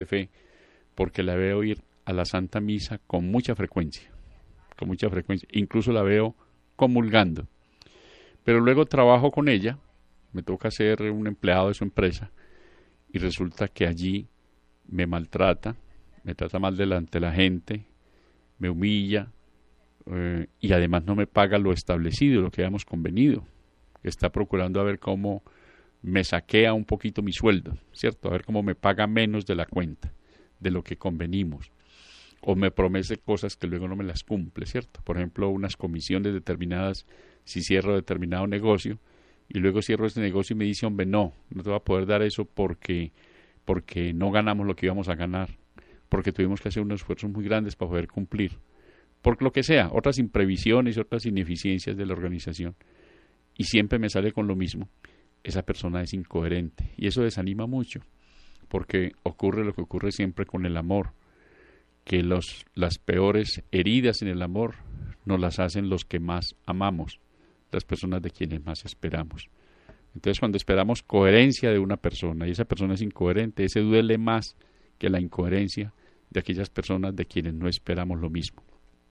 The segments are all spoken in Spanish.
fe, porque la veo ir a la Santa Misa con mucha frecuencia, incluso la veo comulgando. Pero luego trabajo con ella, me toca ser un empleado de su empresa, y resulta que allí me maltrata, me trata mal delante de la gente, me humilla, y además no me paga lo establecido, lo que habíamos convenido. Está procurando a ver cómo me saquea un poquito mi sueldo, ¿cierto? A ver cómo me paga menos de la cuenta, de lo que convenimos. O me promete cosas que luego no me las cumple, ¿cierto? Por ejemplo, unas comisiones determinadas si cierro determinado negocio, y luego cierro ese negocio y me dice, hombre, no te va a poder dar eso porque no ganamos lo que íbamos a ganar, porque tuvimos que hacer unos esfuerzos muy grandes para poder cumplir. Por lo que sea, otras imprevisiones, otras ineficiencias de la organización. Y siempre me sale con lo mismo. Esa persona es incoherente. Y eso desanima mucho, porque ocurre lo que ocurre siempre con el amor, que las peores heridas en el amor nos las hacen los que más amamos, las personas de quienes más esperamos. Entonces, cuando esperamos coherencia de una persona y esa persona es incoherente, ese duele más que la incoherencia de aquellas personas de quienes no esperamos lo mismo.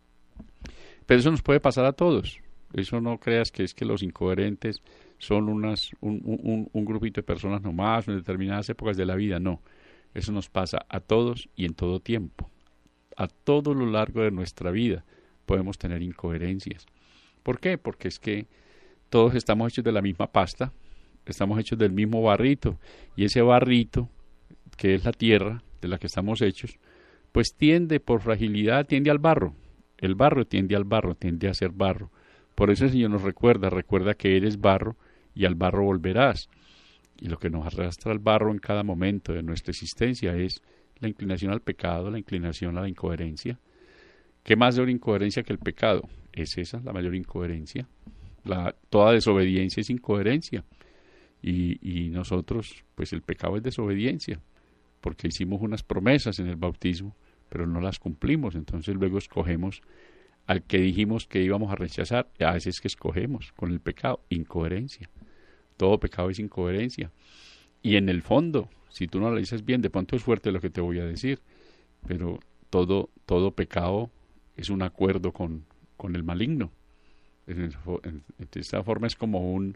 Pero eso nos puede pasar a todos. Eso no creas que es que los incoherentes son un grupito de personas nomás en determinadas épocas de la vida. No, eso nos pasa a todos y en todo tiempo. A todo lo largo de nuestra vida podemos tener incoherencias. ¿Por qué? Porque es que todos estamos hechos de la misma pasta, estamos hechos del mismo barrito, y ese barrito, que es la tierra de la que estamos hechos, pues tiende por fragilidad, tiende al barro. El barro tiende al barro, tiende a ser barro. Por eso el Señor nos recuerda que eres barro y al barro volverás. Y lo que nos arrastra al barro en cada momento de nuestra existencia es la inclinación al pecado, la inclinación a la incoherencia. ¿Qué más de una incoherencia que el pecado? Es esa la mayor incoherencia. Toda desobediencia es incoherencia. Y nosotros, pues el pecado es desobediencia, porque hicimos unas promesas en el bautismo, pero no las cumplimos. Entonces luego escogemos al que dijimos que íbamos a rechazar. A veces que escogemos con el pecado, incoherencia. Todo pecado es incoherencia. Y en el fondo, si tú no lo dices bien, de pronto es fuerte lo que te voy a decir, pero todo pecado es un acuerdo con el maligno. De esta forma es como un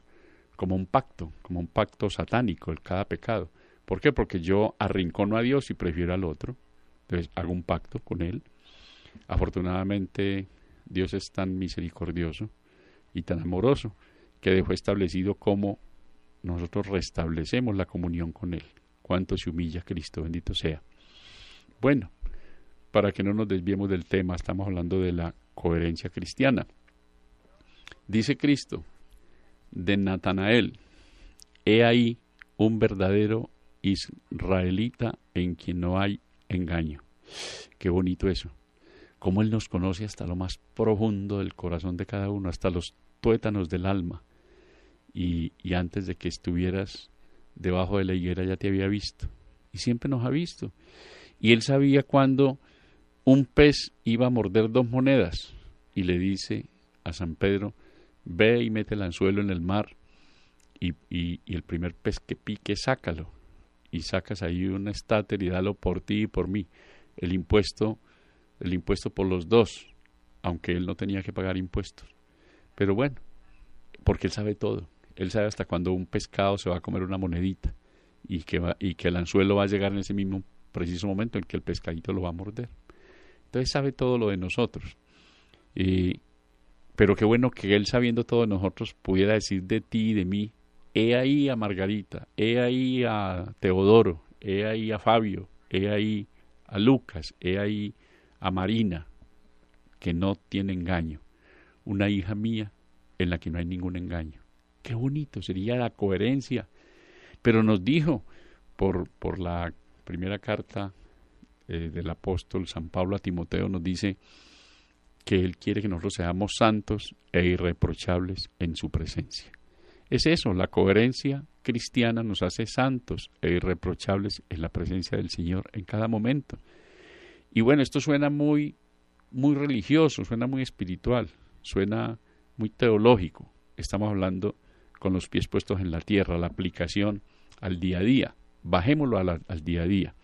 pacto satánico, cada pecado. ¿Por qué? Porque yo arrincono a Dios y prefiero al otro. Entonces hago un pacto con Él. Afortunadamente Dios es tan misericordioso y tan amoroso que dejó establecido cómo nosotros restablecemos la comunión con Él. Cuánto se humilla Cristo, bendito sea. Bueno, para que no nos desviemos del tema, estamos hablando de la coherencia cristiana. Dice Cristo de Natanael: he ahí un verdadero israelita en quien no hay engaño. Qué bonito eso. Cómo Él nos conoce hasta lo más profundo del corazón de cada uno, hasta los tuétanos del alma. Y antes de que estuvieras debajo de la higuera ya te había visto. Y siempre nos ha visto. Y Él sabía cuando un pez iba a morder 2 monedas. Y le dice a San Pedro: ve y mete el anzuelo en el mar. Y el primer pez que pique, sácalo. Y sacas ahí un estáter y dalo por ti y por mí. El impuesto por los 2, aunque Él no tenía que pagar impuestos. Pero bueno, porque Él sabe todo. Él sabe hasta cuando un pescado se va a comer una monedita y que el anzuelo va a llegar en ese mismo preciso momento en que el pescadito lo va a morder. Entonces sabe todo lo de nosotros. Pero qué bueno que Él, sabiendo todo de nosotros, pudiera decir de ti y de mí: he ahí a Margarita, he ahí a Teodoro, he ahí a Fabio, he ahí a Lucas, he ahí a Marina, que no tiene engaño. Una hija mía en la que no hay ningún engaño. Qué bonito sería la coherencia. Pero nos dijo, por la primera carta del apóstol San Pablo a Timoteo, nos dice que Él quiere que nosotros seamos santos e irreprochables en su presencia. Es eso, la coherencia cristiana nos hace santos e irreprochables en la presencia del Señor en cada momento. Y bueno, esto suena muy, muy religioso, suena muy espiritual, suena muy teológico. Estamos hablando con los pies puestos en la tierra, la aplicación al día a día. Bajémoslo al día a día.